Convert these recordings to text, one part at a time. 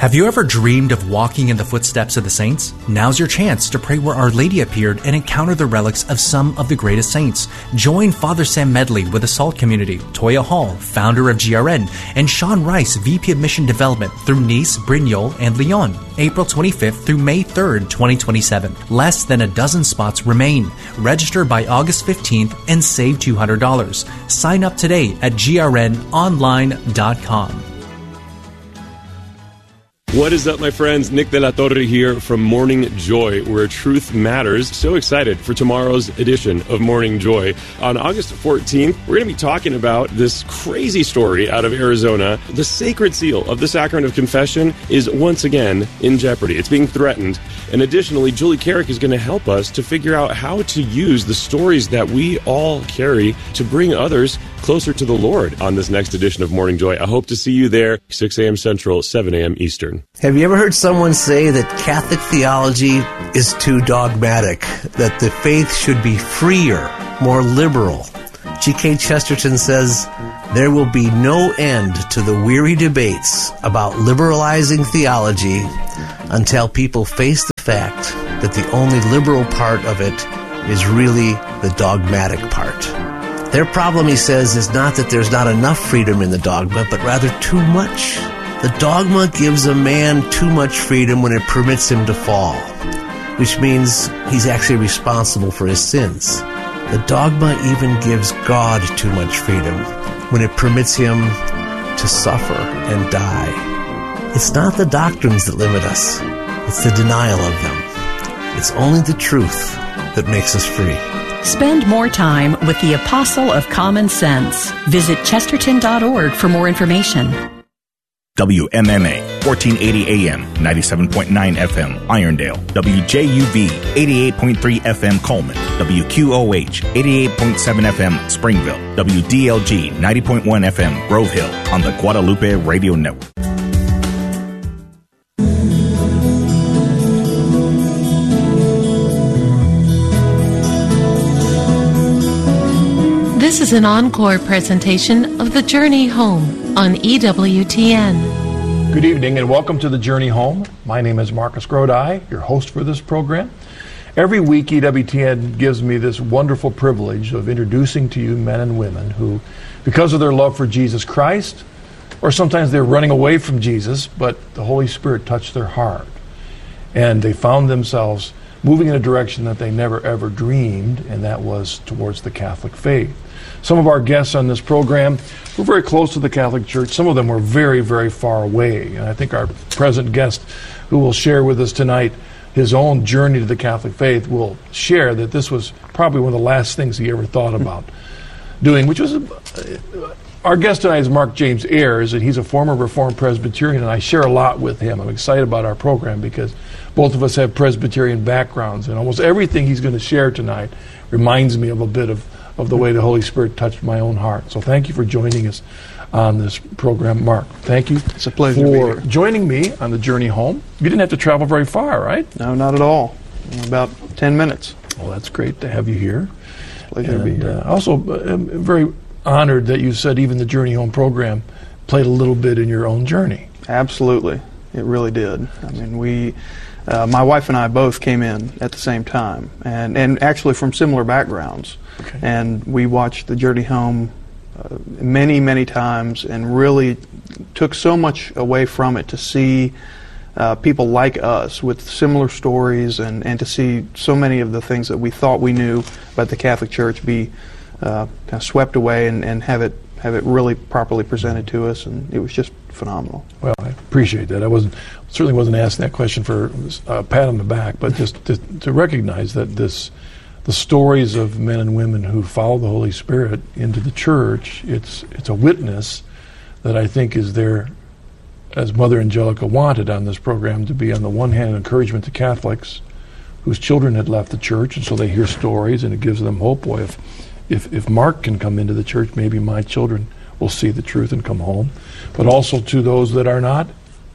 Have you ever dreamed of walking in the footsteps of the saints? Now's your chance to pray where Our Lady appeared and encounter the relics of some of the greatest saints. Join Father Sam Medley with the Salt Community, Toya Hall, founder of GRN, and Sean Rice, VP of Mission Development, through Nice, Brignoles, and Lyon, April 25th through May 3rd, 2027. Less than a dozen spots remain. Register by August 15th and save $200. Sign up today at grnonline.com. What is up, my friends? Nick De La Torre here from Morning Joy, where truth matters. So excited for tomorrow's edition of Morning Joy. On August 14th, we're going to be talking about this crazy story out of Arizona. The sacred seal of the Sacrament of Confession is once again in jeopardy. It's being threatened. And additionally, Julie Carrick is going to help us to figure out how to use the stories that we all carry to bring others closer to the Lord on this next edition of Morning Joy. I hope to see you there, 6 a.m. Central, 7 a.m. Eastern. Have you ever heard someone say that Catholic theology is too dogmatic, that the faith should be freer, more liberal? G.K. Chesterton says, there will be no end to the weary debates about liberalizing theology until people face the fact that the only liberal part of it is really the dogmatic part. Their problem, he says, is not that there's not enough freedom in the dogma, but rather too much. The dogma gives a man too much freedom when it permits him to fall, which means he's actually responsible for his sins. The dogma even gives God too much freedom when it permits him to suffer and die. It's not the doctrines that limit us, it's the denial of them. It's only the truth that makes us free. Spend more time with the Apostle of Common Sense. Visit chesterton.org for more information. WMMA, 1480 AM, 97.9 FM, Irondale. WJUV, 88.3 FM, Coleman. WQOH, 88.7 FM, Springville. WDLG, 90.1 FM, Grove Hill, on the Guadalupe Radio Network. This is an encore presentation of The Journey Home on EWTN. Good evening and welcome to The Journey Home. My name is Marcus Grodi, your host for this program. Every week EWTN gives me this wonderful privilege of introducing to you men and women who, because of their love for Jesus Christ, or sometimes they're running away from Jesus, but the Holy Spirit touched their heart. And they found themselves moving in a direction that they never ever dreamed, and that was towards the Catholic faith. Some of our guests on this program were very close to the Catholic Church. Some of them were very, very far away. And I think our present guest, who will share with us tonight his own journey to the Catholic faith, will share that this was probably one of the last things he ever thought about doing, which was... Our guest tonight is Mark James Ayers, and he's a former Reformed Presbyterian, and I share a lot with him. I'm excited about our program because both of us have Presbyterian backgrounds, and almost everything he's going to share tonight reminds me of a bit of the way the Holy Spirit touched my own heart. So thank you for joining us on this program, Mark. Thank you. It's a pleasure for joining me on the journey home. You didn't have to travel very far, right? No, not at all. About 10 minutes. Well, that's great to have you here. Pleasure to be here. Also, I'm very honored that you said even the Journey Home program played a little bit in your own journey. Absolutely. It really did. I mean, my wife and I both came in at the same time, and actually from similar backgrounds. Okay. And we watched the Journey Home many, many times and really took so much away from it to see people like us with similar stories and to see so many of the things that we thought we knew about the Catholic Church be kind of swept away and have it really properly presented to us, and it was just phenomenal. Well, I appreciate that. I certainly wasn't asking that question for a pat on the back, but just to recognize that the stories of men and women who follow the Holy Spirit into the church, it's a witness that I think is there, as Mother Angelica wanted on this program, to be on the one hand an encouragement to Catholics whose children had left the church, and so they hear stories and it gives them hope. Boy, if Mark can come into the church, maybe my children will see the truth and come home. But also to those that are not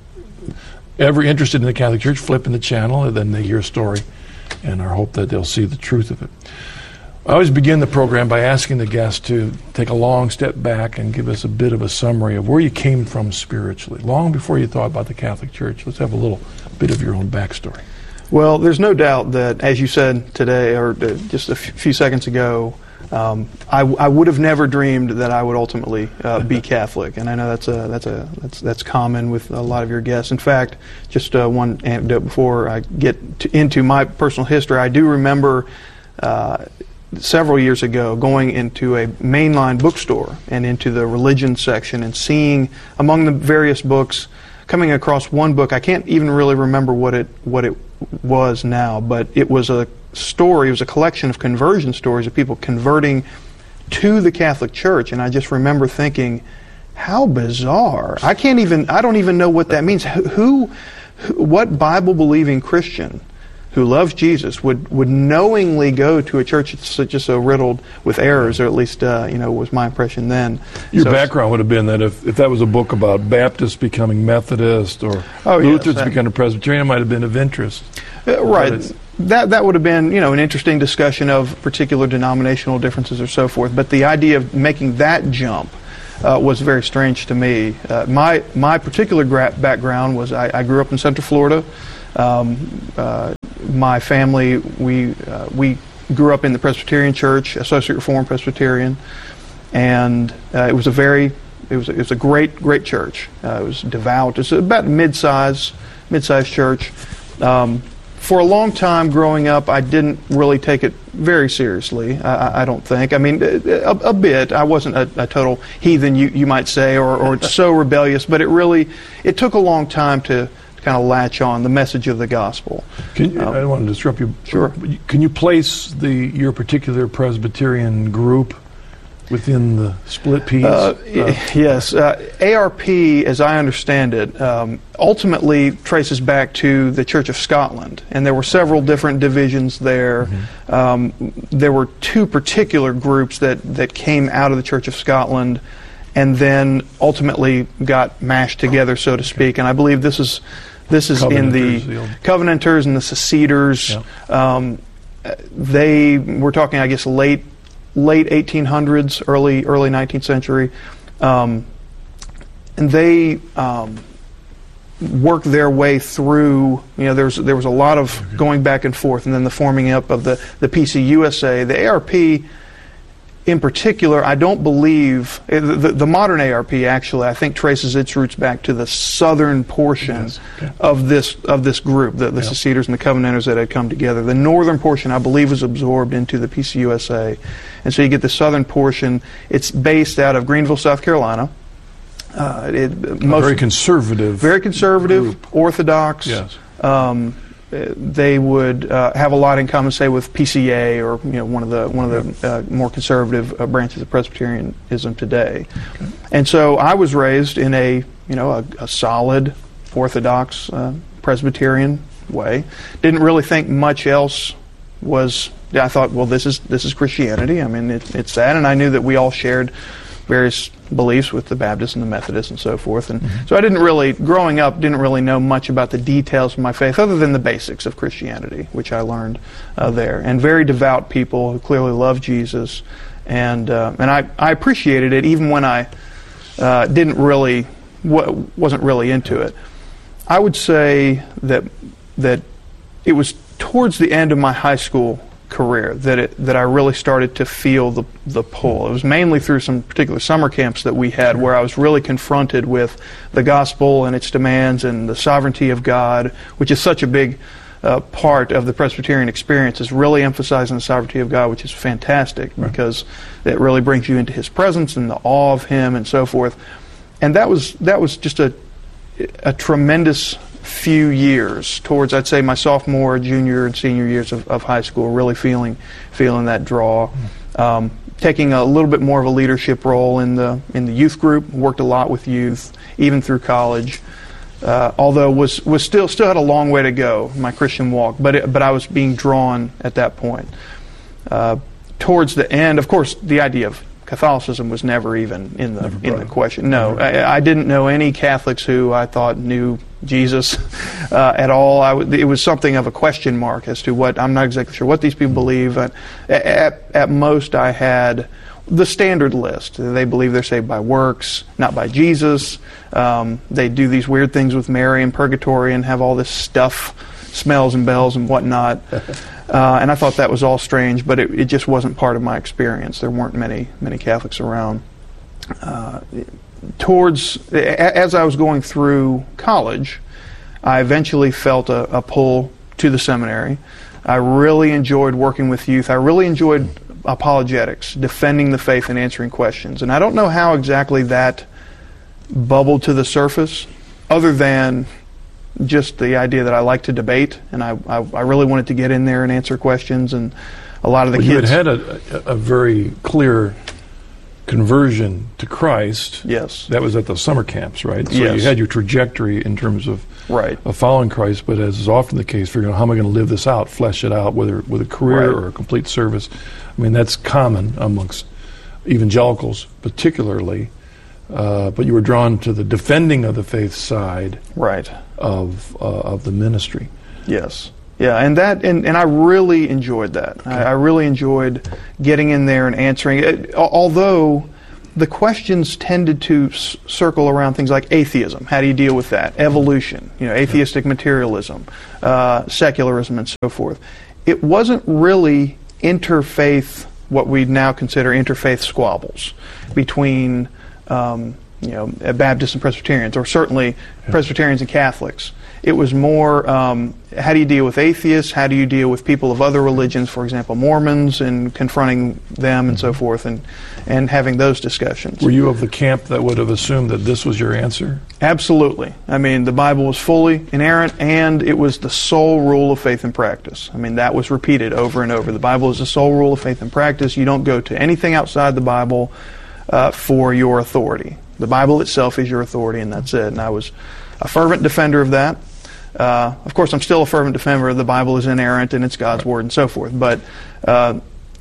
ever interested in the Catholic Church, flipping the channel, and then they hear a story, and our hope that they'll see the truth of it. I always begin the program by asking the guests to take a long step back and give us a bit of a summary of where you came from spiritually, long before you thought about the Catholic Church. Let's have a little bit of your own backstory. Well, there's no doubt that, as you said today, or just a few seconds ago, I would have never dreamed that I would ultimately be Catholic, and I know that's common with a lot of your guests. In fact, just one anecdote before I get into my personal history, I do remember several years ago going into a mainline bookstore and into the religion section and seeing among the various books, coming across one book. I can't even really remember what it was now, but it was a story. It was a collection of conversion stories of people converting to the Catholic Church, and I just remember thinking, how bizarre! I don't even know what that means. What Bible-believing Christian who loves Jesus would knowingly go to a church that's just so riddled with errors, or at least was my impression then. Your background would have been that if that was a book about Baptists becoming Methodist or Lutherans becoming Presbyterian, it might have been of interest. Right. That would have been an interesting discussion of particular denominational differences or so forth. But the idea of making that jump was very strange to me. My particular background was I grew up in Central Florida. My family, we grew up in the Presbyterian Church, Associate Reformed Presbyterian, and it was a great church. It was devout. It's about mid-sized church. For a long time growing up, I didn't really take it very seriously. I don't think. I mean, a bit. I wasn't a total heathen, you might say, or so rebellious. But it took a long time to kind of latch on the message of the gospel. I don't want to disrupt you. Sure. Can you place your particular Presbyterian group within the split peas? Yes. ARP, as I understand it, ultimately traces back to the Church of Scotland, and there were several different divisions there. Mm-hmm. There were two particular groups that came out of the Church of Scotland and then ultimately got mashed together, so to speak. And I believe this is in the Covenanters and the Seceders. Yeah. We're talking, I guess, late 1800s, early 19th century, and they worked their way through. There was a lot of going back and forth, and then the forming up of the PCUSA. The ARP, in particular, I don't believe the modern ARP actually, I think, traces its roots back to the southern portion of this group, the Seceders and the Covenanters that had come together. The northern portion, I believe, was absorbed into the PCUSA, and so you get the southern portion. It's based out of Greenville, South Carolina. Very conservative group. Orthodox. Yes. They would have a lot in common, say, with PCA or one of the more conservative branches of Presbyterianism today. Okay. And so I was raised in a solid Orthodox Presbyterian way. Didn't really think much else was. I thought, well, this is Christianity. I mean, it's that, and I knew that we all shared various beliefs with the Baptists and the Methodists and so forth. And so I growing up, didn't really know much about the details of my faith other than the basics of Christianity, which I learned there. And very devout people who clearly love Jesus. And I appreciated it even when I wasn't really into it. I would say that it was towards the end of my high school career that I really started to feel the pull. It was mainly through some particular summer camps that we had where I was really confronted with the gospel and its demands and the sovereignty of God, which is such a big part of the Presbyterian experience, is really emphasizing the sovereignty of God, which is fantastic because it really brings you into His presence and the awe of Him and so forth. And that was just a tremendous few years towards, I'd say, my sophomore, junior, and senior years of high school, really feeling that draw. Taking a little bit more of a leadership role in the youth group, worked a lot with youth, even through college. Although was still had a long way to go in my Christian walk, but I was being drawn at that point. Towards the end, of course, the idea of Catholicism was never even in the question. No, I didn't know any Catholics who I thought knew Jesus at all. It was something of a question mark as to what, I'm not exactly sure what these people believe. At most, I had the standard list. They believe they're saved by works, not by Jesus. They do these weird things with Mary and purgatory and have all this stuff, smells and bells and whatnot. And I thought that was all strange, but it just wasn't part of my experience. There weren't many Catholics around. As I was going through college, I eventually felt a pull to the seminary. I really enjoyed working with youth. I really enjoyed apologetics, defending the faith and answering questions. And I don't know how exactly that bubbled to the surface, other than just the idea that I like to debate, and I really wanted to get in there and answer questions. And a lot of the kids... You had a very clear conversion to Christ. Yes. That was at the summer camps, right? So yes. You had your trajectory in terms of following Christ, but as is often the case, figuring out how am I going to live this out, flesh it out, whether with a career or a complete service. I mean, that's common amongst evangelicals particularly, but you were drawn to the defending of the faith side of the ministry. Yes. Yeah, and I really enjoyed that. Okay. I really enjoyed getting in there and answering it, although the questions tended to circle around things like atheism. How do you deal with that? Evolution, atheistic materialism, secularism, and so forth. It wasn't really interfaith, what we now consider interfaith squabbles between Baptists and Presbyterians, or certainly Presbyterians and Catholics. It was more, how do you deal with atheists? How do you deal with people of other religions, for example, Mormons, and confronting them and so forth, and having those discussions. Were you of the camp that would have assumed that this was your answer? Absolutely. I mean, the Bible was fully inerrant, and it was the sole rule of faith and practice. I mean, that was repeated over and over. The Bible is the sole rule of faith and practice. You don't go to anything outside the Bible for your authority. The Bible itself is your authority, and that's it. And I was a fervent defender of that. Of course, I'm still a fervent defender of the Bible is inerrant and it's God's word and so forth. But that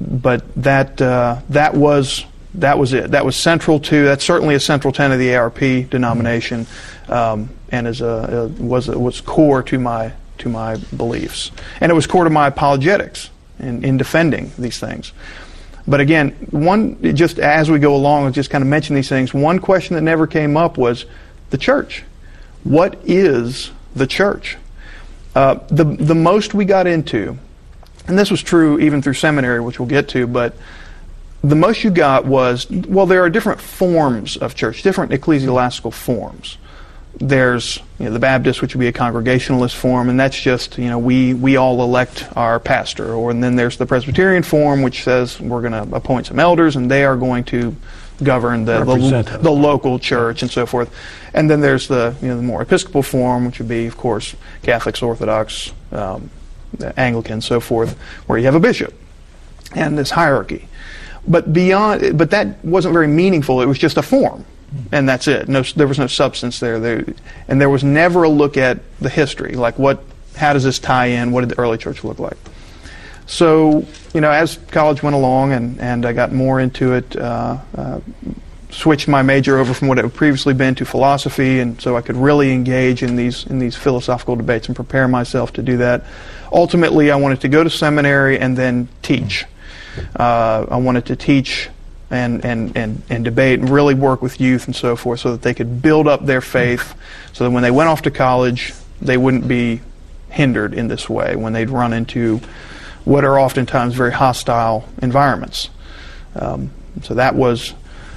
was it. That was central to. That's certainly a central tenet of the ARP denomination, and was core to my beliefs, and it was core to my apologetics in defending these things. But again, just as we go along, I'll just kind of mention these things. One question that never came up was the church. What is the church? The most we got into, and this was true even through seminary, which we'll get to, but the most you got was, well, there are different forms of church, different ecclesiastical forms. There's the Baptist, which would be a congregationalist form, and that's just we all elect our pastor. And then there's the Presbyterian form, which says we're going to appoint some elders, and they are going to govern the local church and so forth. And then there's the more Episcopal form, which would be, of course, Catholics, Orthodox, Anglican, so forth, where you have a bishop and this hierarchy. But that wasn't very meaningful. It was just a form. And that's it. There was no substance there. And there was never a look at the history, like how does this tie in? What did the early church look like? So, as college went along and I got more into it, switched my major over from what it had previously been to philosophy, and so I could really engage in these philosophical debates and prepare myself to do that. Ultimately, I wanted to go to seminary and then teach. I wanted to teach and debate and really work with youth and so forth, so that they could build up their faith, so that when they went off to college, they wouldn't be hindered in this way when they'd run into what are oftentimes very hostile environments. So that was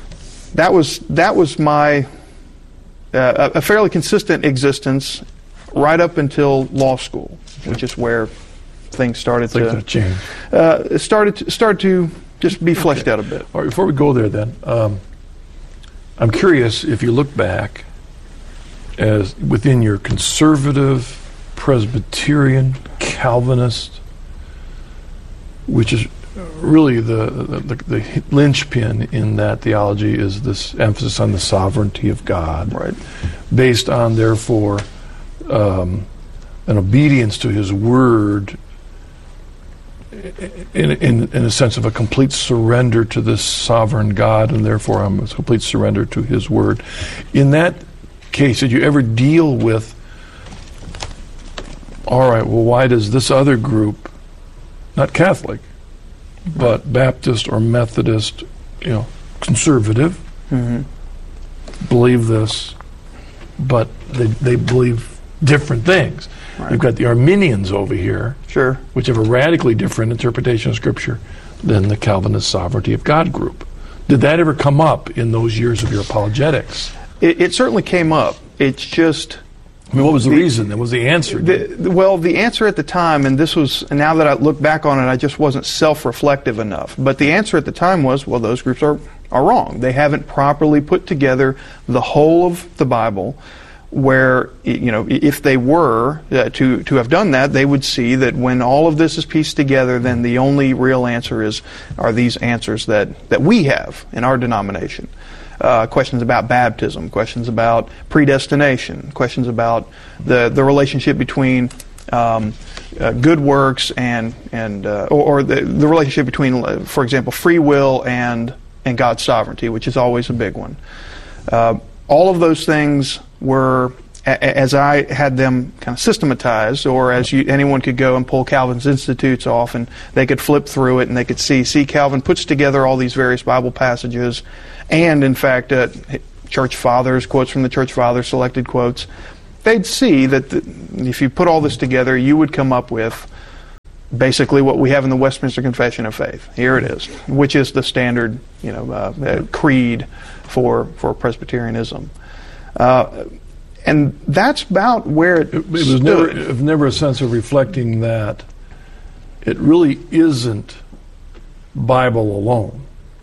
my a fairly consistent existence right up until law school, which is where things started to change. Started to just be fleshed out a bit. All right, before we go there then, I'm curious if you look back as within your conservative, Presbyterian, Calvinist, which is really the linchpin in that theology is this emphasis on the sovereignty of God, right? Based on, therefore, an obedience to His Word in a sense of a complete surrender to this sovereign God, and therefore a complete surrender to His Word. In that case, did you ever deal with all right, well, why does this other group, not Catholic, but Baptist or Methodist, conservative, believe this, but they believe different things. Right. You've got the Arminians over here, which have a radically different interpretation of Scripture than the Calvinist sovereignty of God group. Did that ever come up in those years of your apologetics? It certainly came up. It's just... what was the reason? What was the answer? The answer at the time, and now that I look back on it, I just wasn't self-reflective enough. But the answer at the time was, well, those groups are wrong. They haven't properly put together the whole of the Bible, where, if they were to have done that, they would see that when all of this is pieced together, then the only real answer are these answers that we have in our denomination. Questions about baptism, questions about predestination, questions about the relationship between good works and the relationship between, for example, free will and God's sovereignty, which is always a big one. All of those things were, as I had them kind of systematized, or as anyone could go and pull Calvin's Institutes off, and they could flip through it, and they could see Calvin puts together all these various Bible passages, and in fact, church fathers, quotes from the church fathers, selected quotes. They'd see that if you put all this together, you would come up with basically what we have in the Westminster Confession of Faith. Here it is, which is the standard, creed for Presbyterianism. And that's about where it was never a sense of reflecting that it really isn't Bible alone,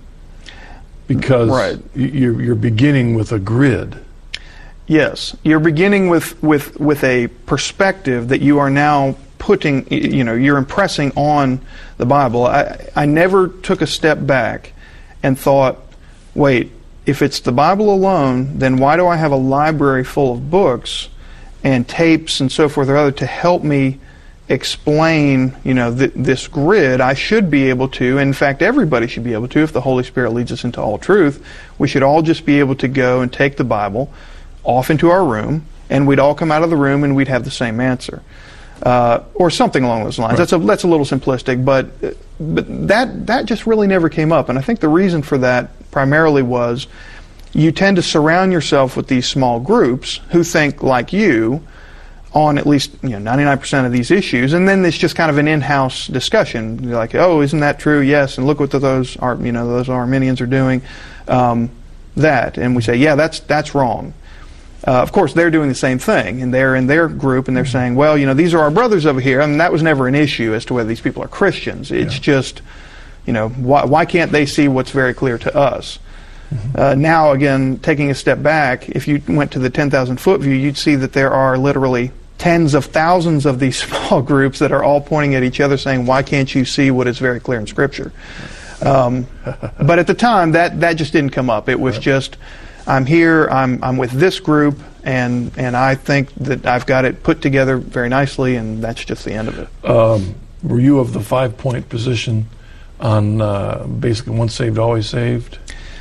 because you're beginning with a grid. Yes, you're beginning with a perspective that you are now putting, you're impressing on the Bible. I never took a step back and thought, wait, if it's the Bible alone, then why do I have a library full of books and tapes and so forth or other to help me explain, this grid? I should be able to, in fact, everybody should be able to, if the Holy Spirit leads us into all truth. We should all just be able to go and take the Bible off into our room, and we'd all come out of the room and we'd have the same answer. Or something along those lines. Right. That's a little simplistic, but that just really never came up. And I think the reason for that primarily was you tend to surround yourself with these small groups who think like you on at least 99% of these issues, and then it's just kind of an in-house discussion. You're like, oh, isn't that true? Yes, and look what those Arminians are doing. That, and we say, yeah, that's wrong. Of course, they're doing the same thing, and they're in their group, and they're saying, well, these are our brothers over here. I mean, that was never an issue as to whether these people are Christians. It's just, why can't they see what's very clear to us? Now, again, taking a step back, if you went to the 10,000-foot view, you'd see that there are literally tens of thousands of these small groups that are all pointing at each other saying, why can't you see what is very clear in Scripture? But at the time, that just didn't come up. It was just, I'm here, I'm with this group, and I think that I've got it put together very nicely, and that's just the end of it. Were you of the 5-point position on basically once saved, always saved?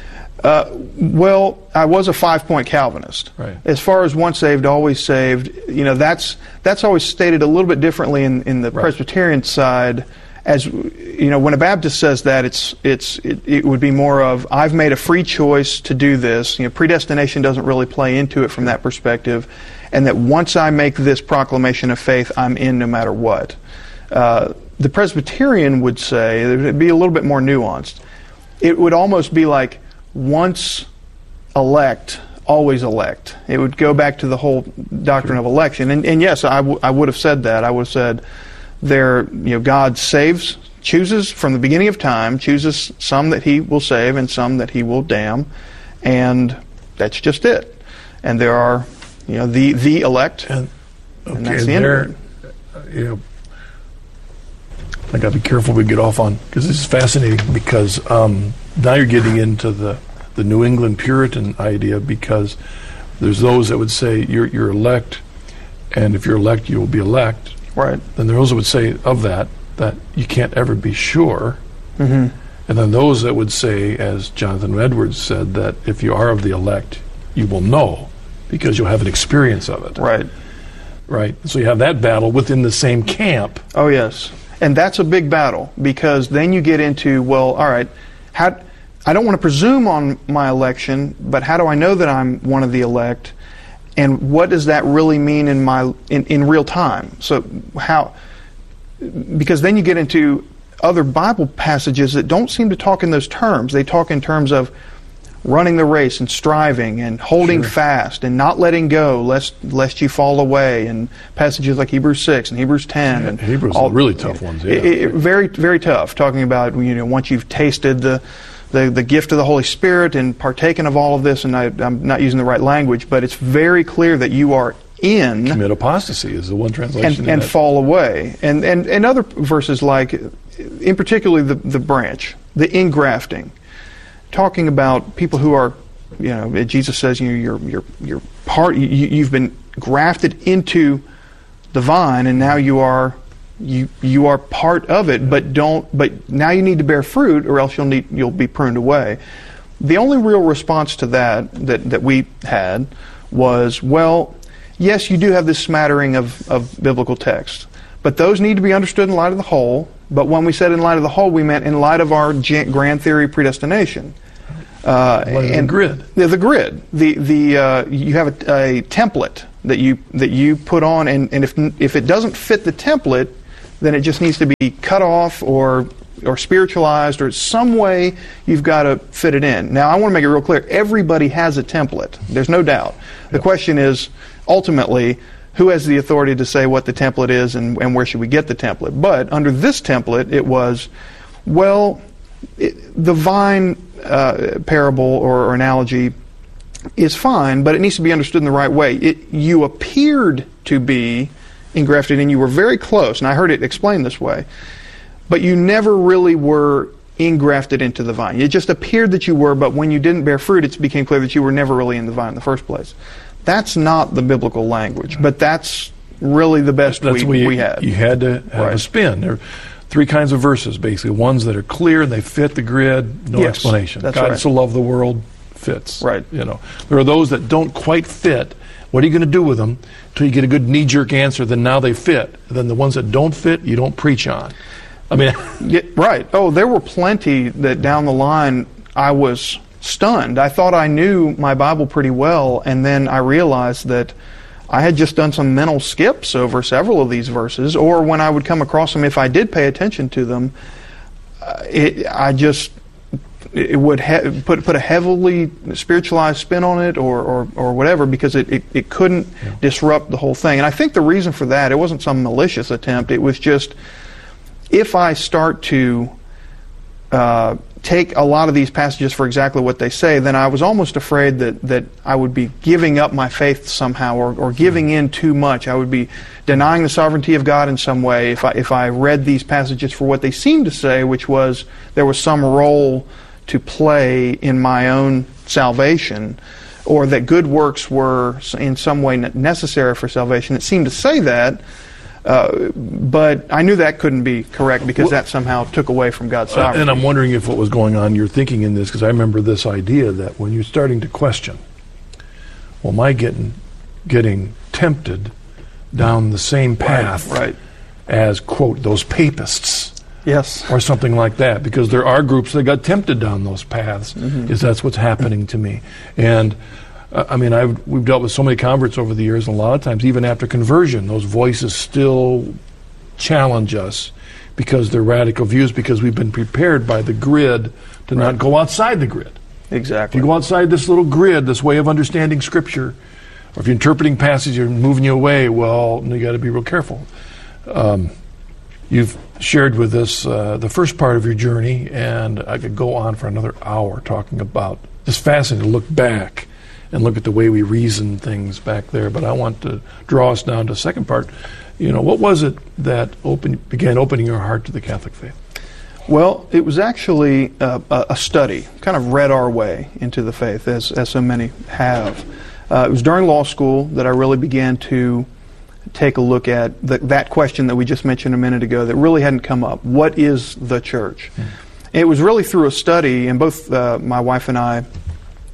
Well, I was a 5-point Calvinist. Right. As far as once saved, always saved, that's always stated a little bit differently in the Presbyterian side. As when a Baptist says that, it would be more of, I've made a free choice to do this. Predestination doesn't really play into it from that perspective, and that once I make this proclamation of faith, I'm in no matter what. The Presbyterian would say, it would be a little bit more nuanced. It would almost be like, once elect, always elect. It would go back to the whole doctrine of election. And yes, I would have said that. I would have said, God saves, chooses from the beginning of time, chooses some that He will save and some that He will damn, and that's just it. And there are, the elect, and that's the end of it. I got to be careful we get off on, because this is fascinating, because now you're getting into the New England Puritan idea, because there's those that would say you're elect, and if you're elect, you will be elect. Right. Then there are those that would say of that you can't ever be sure. Mm-hmm. And then those that would say, as Jonathan Edwards said, that if you are of the elect, you will know, because you'll have an experience of it. Right. right? So you have that battle within the same camp. Oh, yes. And that's a big battle, because then you get into, well, all right, I don't want to presume on my election, but how do I know that I'm one of the elect? And what does that really mean in real time? So because then you get into other Bible passages that don't seem to talk in those terms. They talk in terms of running the race and striving and holding fast and not letting go lest you fall away, and passages like Hebrews 6 and Hebrews 10. Yeah, and Hebrews are really tough ones. Yeah. Very, very tough, talking about, once you've tasted the gift of the Holy Spirit and partaken of all of this, and I'm not using the right language, but it's very clear that you are in. Commit apostasy is the one translation. And fall away. And other verses like, in particular, the branch, the ingrafting, talking about people who are, Jesus says, you're part. You've been grafted into the vine, and now you are part of it. But now you need to bear fruit, or else you'll be pruned away. The only real response to that we had was, well, yes, you do have this smattering of biblical text, but those need to be understood in light of the whole. But when we said in light of the whole, we meant in light of our grand theory of predestination. And grid. The grid. You have a template that you put on, and if it doesn't fit the template, then it just needs to be cut off or spiritualized, or some way you've got to fit it in. Now, I want to make it real clear. Everybody has a template. There's no doubt. The question is, ultimately, who has the authority to say what the template is, and where should we get the template? But under this template, it was, the vine parable or analogy is fine, but it needs to be understood in the right way. You appeared to be engrafted, and you were very close, and I heard it explained this way, but you never really were engrafted into the vine. It just appeared that you were, but when you didn't bear fruit, it became clear that you were never really in the vine in the first place. That's not the biblical language, but that's really the best we had. You had to have a spin. There are three kinds of verses, basically. Ones that are clear and they fit the grid, no explanation. That's God right. so loved the world, fits. Right. There are those that don't quite fit. What are you going to do with them until you get a good knee-jerk answer? Then now they fit. Then the ones that don't fit, you don't preach on. I mean, right. Oh, there were plenty that down the line I was stunned. I thought I knew my Bible pretty well, and then I realized that I had just done some mental skips over several of these verses, or when I would come across them, if I did pay attention to them, it would put a heavily spiritualized spin on it, or whatever, because it couldn't disrupt the whole thing. And I think the reason for that, it wasn't some malicious attempt. It was just, if I start to take a lot of these passages for exactly what they say, then I was almost afraid that I would be giving up my faith somehow, or giving in too much. I would be denying the sovereignty of God in some way if I read these passages for what they seemed to say, which was there was some role to play in my own salvation, or that good works were in some way necessary for salvation. It seemed to say that, but I knew that couldn't be correct, because that somehow took away from God's sovereignty. And I'm wondering if what was going on, you're thinking in this, because I remember this idea that when you're starting to question, well, am I getting tempted down the same path as, quote, those papists? Yes. Or something like that, because there are groups that got tempted down those paths, is that's what's happening to me. And we've dealt with so many converts over the years, and a lot of times, even after conversion, those voices still challenge us because they're radical views, because we've been prepared by the grid to not go outside the grid. Exactly. If you go outside this little grid, this way of understanding Scripture, or if you're interpreting passages and moving you away, well, you got to be real careful. You've shared with us the first part of your journey, and I could go on for another hour talking about. It's fascinating to look back and look at the way we reason things back there. But I want to draw us down to the second part. What was it that began opening your heart to the Catholic faith? Well, it was actually a study, kind of read our way into the faith, as so many have. It was during law school that I really began to take a look at that question that we just mentioned a minute ago that really hadn't come up. What is the church? It was really through a study, and both my wife and I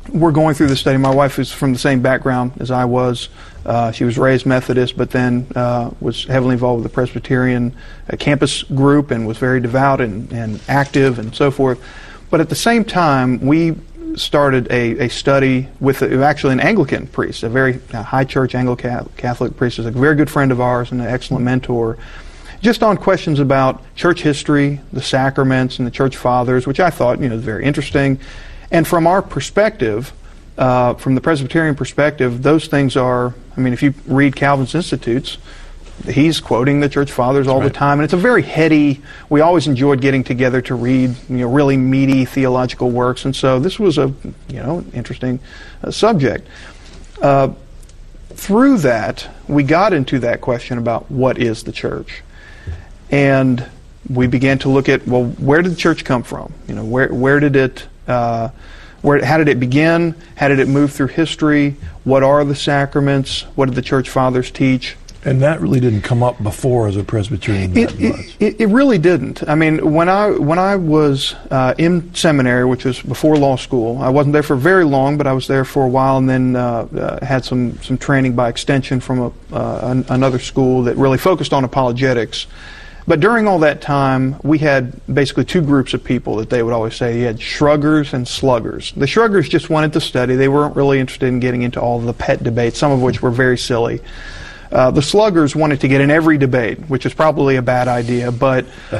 we're going through the study. My wife is from the same background as I was. She was raised Methodist, but then was heavily involved with the Presbyterian campus group and was very devout and active and so forth. But at the same time, we started a study with actually an Anglican priest, a very high church Anglo-Catholic priest, is a very good friend of ours and an excellent mentor, just on questions about church history, the sacraments, and the church fathers, which I thought very interesting. And from our perspective, from the Presbyterian perspective, those things are, if you read Calvin's Institutes, he's quoting the church fathers all the time, and it's a very heady, we always enjoyed getting together to read really meaty theological works, and so this was a interesting subject. Through that, we got into that question about what is the church. And we began to look at, well, where did the church come from? Where did it how did it begin? How did it move through history? What are the sacraments? What did the church fathers teach? And that really didn't come up before as a Presbyterian that much. It really didn't. When I was in seminary, which was before law school, I wasn't there for very long, but I was there for a while, and then had some training by extension from another school that really focused on apologetics. But during all that time, we had basically two groups of people that they would always say. You had shruggers and sluggers. The shruggers just wanted to study. They weren't really interested in getting into all of the pet debates, some of which were very silly. The sluggers wanted to get in every debate, which is probably a bad idea, but